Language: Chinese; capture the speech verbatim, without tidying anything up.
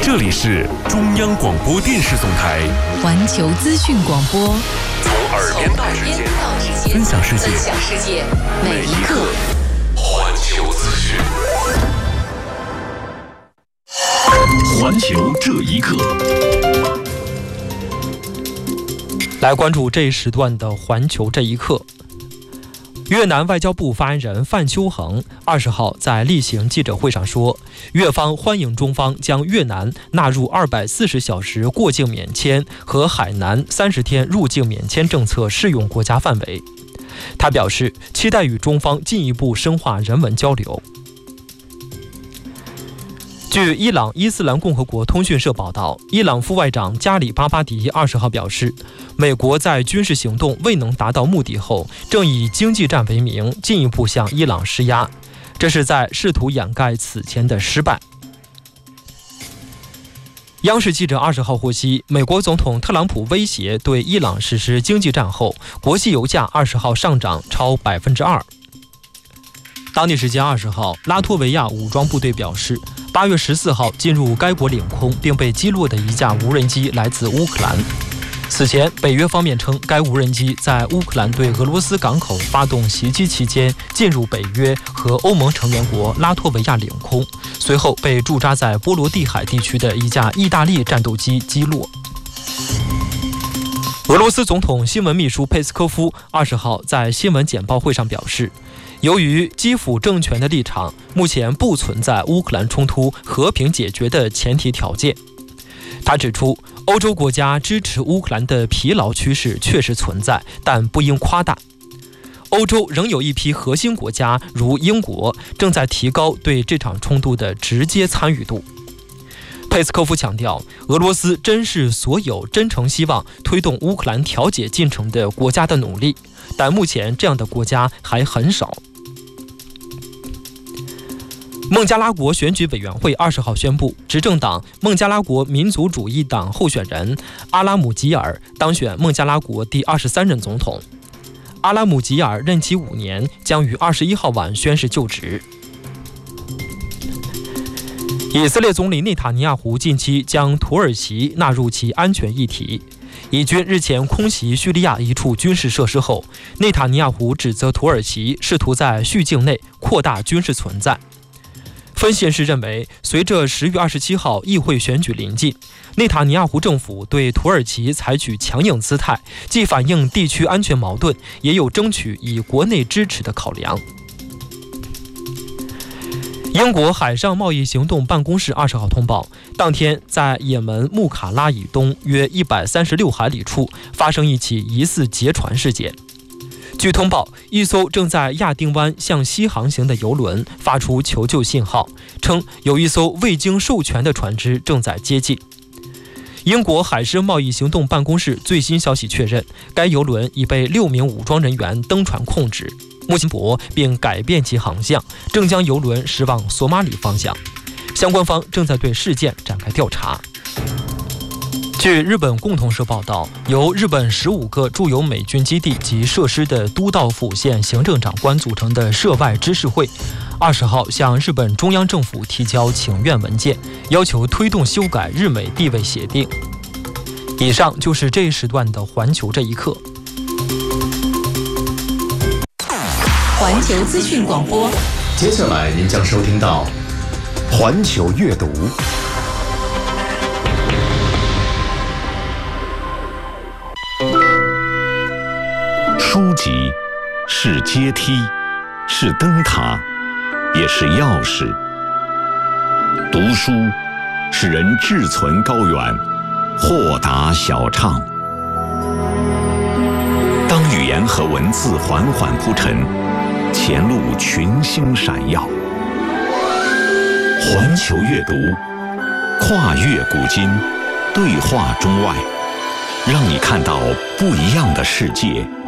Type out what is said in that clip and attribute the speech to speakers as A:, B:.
A: 这里是中央广播电视总台
B: 环球资讯广播，
A: 从耳边到指尖，分享世界，每一刻环球资讯。环球这一刻，
C: 来关注这一时段的环球这一刻。越南外交部发言人范秋恒二十号在例行记者会上说，越方欢迎中方将越南纳入二百四十小时过境免签和海南三十天入境免签政策适用国家范围。他表示，期待与中方进一步深化人文交流。据伊朗伊斯兰共和国通讯社报道，伊朗副外长加里巴巴迪二十号表示，美国在军事行动未能达到目的后，正以经济战为名进一步向伊朗施压，这是在试图掩盖此前的失败。央视记者二十号获悉，美国总统特朗普威胁对伊朗实施经济战后，国际油价二十号上涨超百分之二。当地时间二十号，拉脱维亚武装部队表示，八月十四号进入该国领空并被击落的一架无人机来自乌克兰。此前，北约方面称，该无人机在乌克兰对俄罗斯港口发动袭击期间进入北约和欧盟成员国拉脱维亚领空，随后被驻扎在波罗的海地区的一架意大利战斗机击落。俄罗斯总统新闻秘书佩斯科夫二十号在新闻简报会上表示，由于基辅政权的立场，目前不存在乌克兰冲突和平解决的前提条件。他指出，欧洲国家支持乌克兰的疲劳趋势确实存在，但不应夸大。欧洲仍有一批核心国家，如英国，正在提高对这场冲突的直接参与度。佩斯科夫强调，俄罗斯珍视所有真诚希望推动乌克兰调解进程的国家的努力，但目前这样的国家还很少。孟加拉国选举委员会二十号宣布，执政党孟加拉国民族主义党候选人阿拉姆吉尔当选孟加拉国第二十三任总统。阿拉姆吉尔任期五年，将于二十一号晚宣誓就职。以色列总理内塔尼亚胡近期将土耳其纳入其安全议题。以军日前空袭叙利亚一处军事设施后，内塔尼亚胡指责土耳其试图在叙境内扩大军事存在。分析人士认为，随着十月二十七号议会选举临近，内塔尼亚胡政府对土耳其采取强硬姿态，既反映地区安全矛盾，也有争取以国内支持的考量。英国海上贸易行动办公室二十号通报，当天在也门穆卡拉以东约一百三十六海里处发生一起疑似劫船事件。据通报，一艘正在亚丁湾向西航行的邮轮发出求救信号，称有一艘未经授权的船只正在接近。英国海事贸易行动办公室最新消息确认，该邮轮已被六名武装人员登船控制，目前泊并改变其航向，正将邮轮驶往索马里方向。相关方正在对事件展开调查。据日本共同社报道，由日本十五个驻有美军基地及设施的都道府县行政长官组成的涉外知事会，二十号向日本中央政府提交请愿文件，要求推动修改日美地位协定。以上就是这一时段的环球这一刻。
B: 环球资讯广播，
A: 接下来您将收听到环球阅读。书籍是阶梯，是灯塔，也是钥匙。读书使人志存高远，豁达小畅。当语言和文字缓缓铺陈，前路群星闪耀。环球阅读，跨越古今，对话中外，让你看到不一样的世界，